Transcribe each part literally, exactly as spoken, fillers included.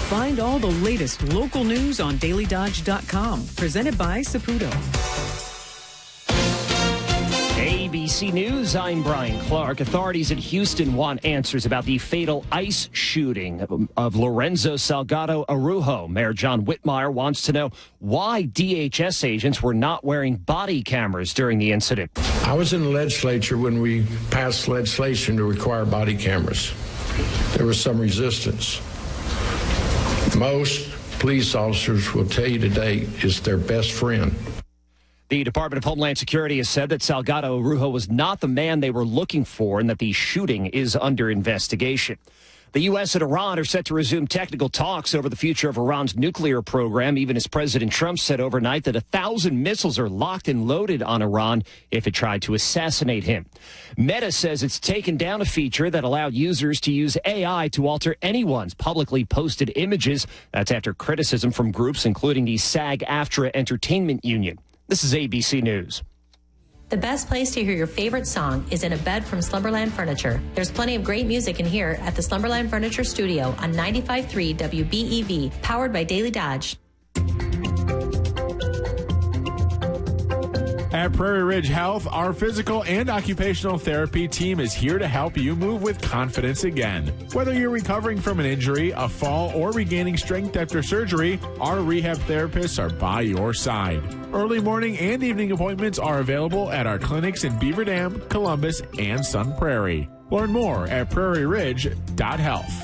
Find all the latest local news on daily dodge dot com. Presented by Saputo. A B C News, I'm Brian Clark. Authorities in Houston want answers about the fatal ICE shooting of Lorenzo Salgado Arujo. Mayor John Whitmire wants to know why D H S agents were not wearing body cameras during the incident. I was in the legislature when we passed legislation to require body cameras. There was some resistance. Most police officers will tell you today it's their best friend. The Department of Homeland Security has said that Salgado Arujo was not the man they were looking for and that the shooting is under investigation. The U S and Iran are set to resume technical talks over the future of Iran's nuclear program, even as President Trump said overnight that a thousand missiles are locked and loaded on Iran if it tried to assassinate him. Meta says it's taken down a feature that allowed users to use A I to alter anyone's publicly posted images. That's after criticism from groups including the SAG-AFTRA Entertainment Union. This is A B C News. The best place to hear your favorite song is in a bed from Slumberland Furniture. There's plenty of great music in here at the Slumberland Furniture Studio on ninety-five point three W B E V, powered by Daily Dodge. At Prairie Ridge Health, our physical and occupational therapy team is here to help you move with confidence again. Whether you're recovering from an injury, a fall, or regaining strength after surgery, our rehab therapists are by your side. Early morning and evening appointments are available at our clinics in Beaver Dam, Columbus, and Sun Prairie. Learn more at prairie ridge dot health.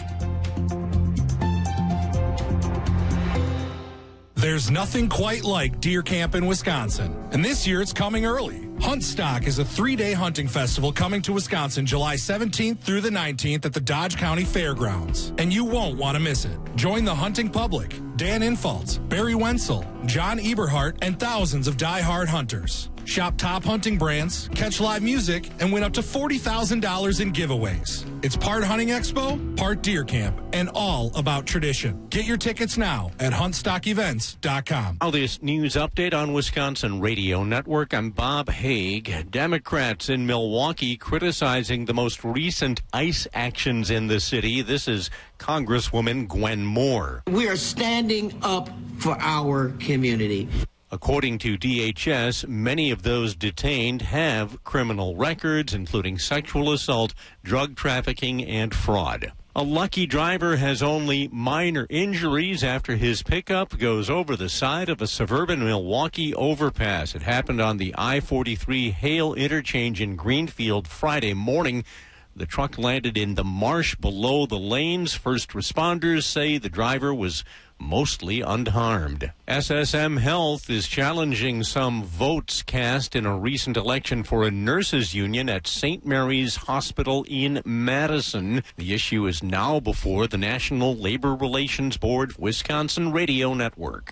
There's nothing quite like deer camp in Wisconsin, and this year it's coming early. Huntstock is a three-day hunting festival coming to Wisconsin July seventeenth through the nineteenth at the Dodge County Fairgrounds, and you won't want to miss it. Join the hunting public, Dan Infalt, Barry Wenzel, John Eberhart, and thousands of die-hard hunters. Shop top hunting brands, catch live music, and win up to forty thousand dollars in giveaways. It's part hunting expo, part deer camp, and all about tradition. Get your tickets now at hunt stock events dot com. Now this news update on Wisconsin Radio Network. I'm Bob Haig. Democrats in Milwaukee criticizing the most recent ICE actions in the city. This is Congresswoman Gwen Moore. We are standing up for our community. According to D H S, many of those detained have criminal records, including sexual assault, drug trafficking, and fraud. A lucky driver has only minor injuries after his pickup goes over the side of a suburban Milwaukee overpass. It happened on the I forty-three Hale interchange in Greenfield Friday morning. The truck landed in the marsh below the lanes. First responders say the driver was mostly unharmed. S S M Health is challenging some votes cast in a recent election for a nurses union at Saint Mary's Hospital in Madison. The issue is now before the National Labor Relations Board, Wisconsin Radio Network.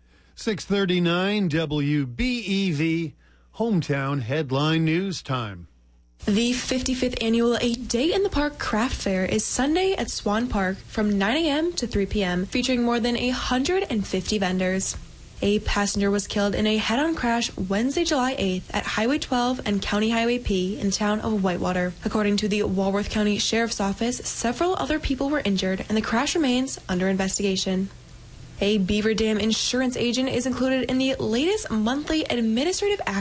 six thirty-nine W B E V, Hometown Headline News Time. The fifty-fifth annual A Day in the Park Craft Fair is Sunday at Swan Park from nine a.m. to three p.m., featuring more than one hundred fifty vendors. A passenger was killed in a head-on crash Wednesday, July eighth at Highway twelve and County Highway P in the town of Whitewater. According to the Walworth County Sheriff's Office, several other people were injured and the crash remains under investigation. A Beaver Dam insurance agent is included in the latest monthly administrative action